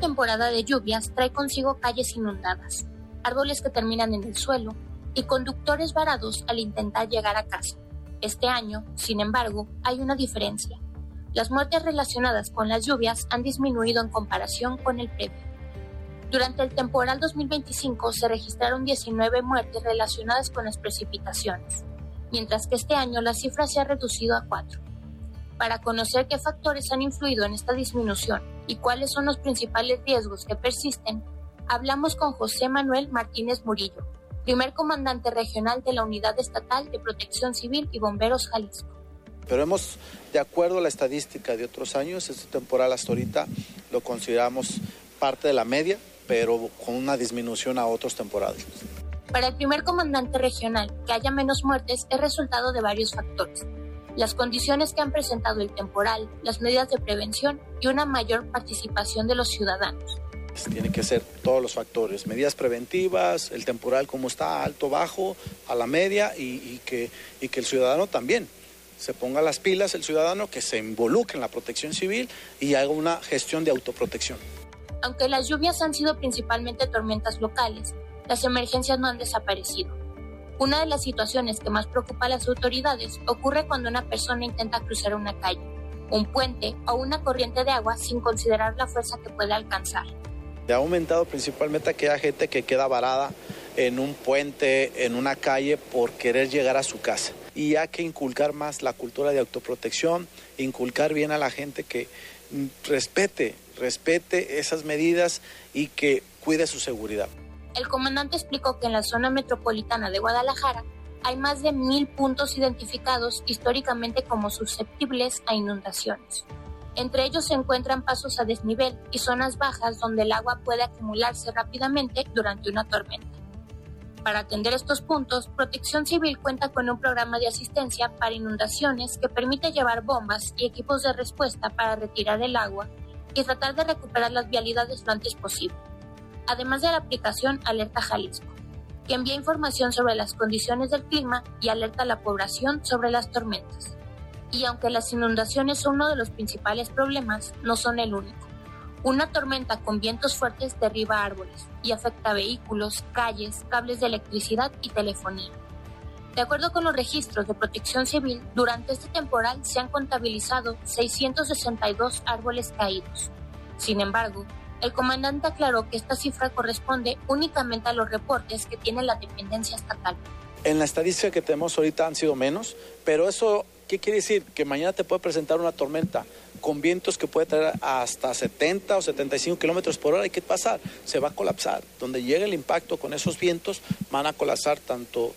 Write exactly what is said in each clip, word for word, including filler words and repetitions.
temporada de lluvias trae consigo calles inundadas, árboles que terminan en el suelo y conductores varados al intentar llegar a casa. Este año, sin embargo, hay una diferencia. Las muertes relacionadas con las lluvias han disminuido en comparación con el previo. Durante el temporal dos mil veinticinco se registraron diecinueve muertes relacionadas con las precipitaciones, mientras que este año la cifra se ha reducido a cuatro. Para conocer qué factores han influido en esta disminución y cuáles son los principales riesgos que persisten, hablamos con José Manuel Martínez Murillo, primer comandante regional de la Unidad Estatal de Protección Civil y Bomberos Jalisco. Pero hemos, de acuerdo a la estadística de otros años, este temporal hasta ahorita lo consideramos parte de la media, pero con una disminución a otros temporales. Para el primer comandante regional, que haya menos muertes es resultado de varios factores. Las condiciones que han presentado el temporal, las medidas de prevención y una mayor participación de los ciudadanos. Tiene que ser todos los factores, medidas preventivas, el temporal como está, alto, bajo, a la media y, y, que, y que el ciudadano también se ponga las pilas, el ciudadano que se involucre en la protección civil y haga una gestión de autoprotección. Aunque las lluvias han sido principalmente tormentas locales, las emergencias no han desaparecido. Una de las situaciones que más preocupa a las autoridades ocurre cuando una persona intenta cruzar una calle, un puente o una corriente de agua sin considerar la fuerza que puede alcanzar. Ha aumentado principalmente aquella gente que queda varada en un puente, en una calle, por querer llegar a su casa. Y hay que inculcar más la cultura de autoprotección, inculcar bien a la gente que respete, respete esas medidas y que cuide su seguridad. El comandante explicó que en la zona metropolitana de Guadalajara hay más de mil puntos identificados históricamente como susceptibles a inundaciones. Entre ellos se encuentran pasos a desnivel y zonas bajas donde el agua puede acumularse rápidamente durante una tormenta. Para atender estos puntos, Protección Civil cuenta con un programa de asistencia para inundaciones que permite llevar bombas y equipos de respuesta para retirar el agua y tratar de recuperar las vialidades lo antes posible. Además de la aplicación Alerta Jalisco, que envía información sobre las condiciones del clima y alerta a la población sobre las tormentas. Y aunque las inundaciones son uno de los principales problemas, no son el único. Una tormenta con vientos fuertes derriba árboles y afecta vehículos, calles, cables de electricidad y telefonía. De acuerdo con los registros de Protección Civil, durante este temporal se han contabilizado seiscientos sesenta y dos árboles caídos. Sin embargo, el comandante aclaró que esta cifra corresponde únicamente a los reportes que tiene la dependencia estatal. En la estadística que tenemos ahorita han sido menos, pero eso, ¿qué quiere decir? Que mañana te puede presentar una tormenta con vientos que puede traer hasta setenta o setenta y cinco kilómetros por hora. ¿Y qué pasa? Se va a colapsar. Donde llegue el impacto con esos vientos, van a colapsar tanto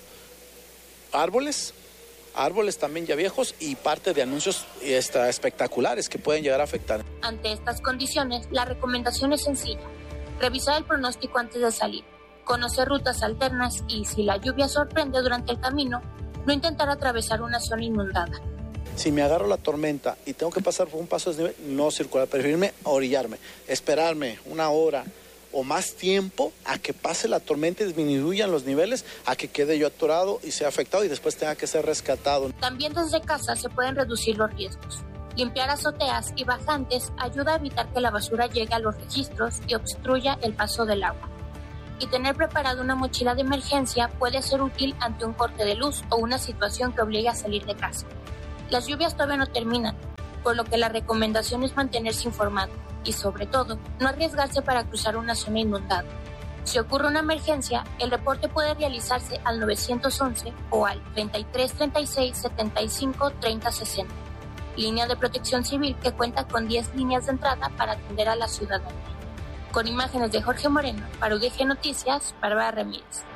árboles, árboles también ya viejos y parte de anuncios espectaculares que pueden llegar a afectar. Ante estas condiciones, la recomendación es sencilla: revisar el pronóstico antes de salir, conocer rutas alternas y, si la lluvia sorprende durante el camino, no intentar atravesar una zona inundada. Si me agarro la tormenta y tengo que pasar por un paso de desnivel, no circular, preferirme orillarme, esperarme una hora o más tiempo a que pase la tormenta y disminuyan los niveles, a que quede yo atorado y sea afectado y después tenga que ser rescatado. También desde casa se pueden reducir los riesgos. Limpiar azoteas y bajantes ayuda a evitar que la basura llegue a los registros y obstruya el paso del agua. Y tener preparada una mochila de emergencia puede ser útil ante un corte de luz o una situación que obligue a salir de casa. Las lluvias todavía no terminan, por lo que la recomendación es mantenerse informado y, sobre todo, no arriesgarse para cruzar una zona inundada. Si ocurre una emergencia, el reporte puede realizarse al nueve once o al treinta y tres treinta y seis setenta y cinco treinta sesenta, línea de protección civil que cuenta con diez líneas de entrada para atender a la ciudadanía. Con imágenes de Jorge Moreno, para U D G Noticias, Bárbara Ramírez.